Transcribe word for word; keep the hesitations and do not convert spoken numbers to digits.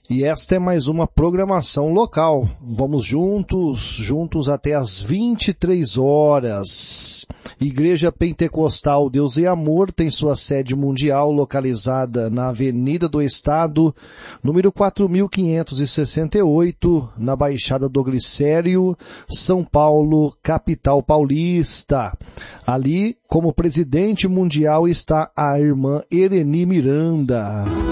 E esta é mais uma programação local. Vamos juntos, juntos até às vinte e três horas. Igreja Pentecostal Deus e Amor tem sua sede mundial localizada na Avenida do Estado, número quatro mil quinhentos e sessenta e oito, na Baixada do Glicério, São Paulo, capital paulista. Ali, como presidente mundial, está a irmã Ereni Miranda.